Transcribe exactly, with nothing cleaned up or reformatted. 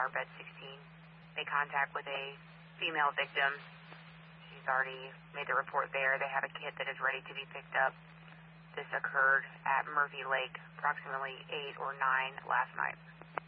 R, bed sixteen. Made contact with a female victim. She's already made the report there. They have a kit that is ready to be picked up. This occurred at Murphy Lake approximately eight or nine last night.